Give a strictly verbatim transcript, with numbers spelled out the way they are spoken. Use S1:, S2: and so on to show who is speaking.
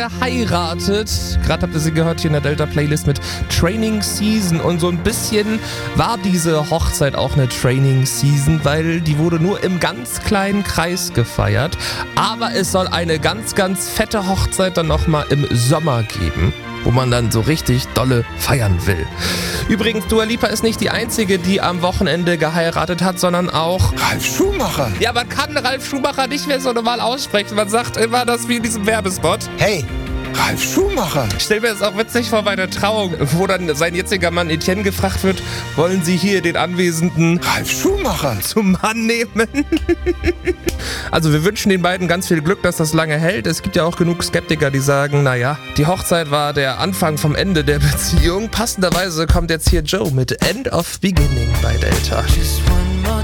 S1: Geheiratet. Gerade habt ihr sie gehört hier in der Delta-Playlist mit Training Season. Und so ein bisschen war diese Hochzeit auch eine Training Season, weil die wurde nur im ganz kleinen Kreis gefeiert. Aber es soll eine ganz, ganz fette Hochzeit dann nochmal im Sommer geben, wo man dann so richtig dolle feiern will. Übrigens, Dua Lipa ist nicht die einzige, die am Wochenende geheiratet hat, sondern auch
S2: Ralf Schumacher.
S1: Ja, man kann Ralf Schumacher nicht mehr so normal aussprechen. Man sagt immer das wie in diesem Werbespot.
S2: Hey, Ralf Schumacher.
S1: Ich stelle mir das auch witzig vor bei der Trauung, wo dann sein jetziger Mann Etienne gefragt wird, wollen Sie hier den Anwesenden
S2: Ralf Schumacher
S1: zum Mann nehmen? Also wir wünschen den beiden ganz viel Glück, dass das lange hält. Es gibt ja auch genug Skeptiker, die sagen, naja, die Hochzeit war der Anfang vom Ende der Beziehung. Passenderweise kommt jetzt hier Joe mit End of Beginning bei Delta.
S3: Just one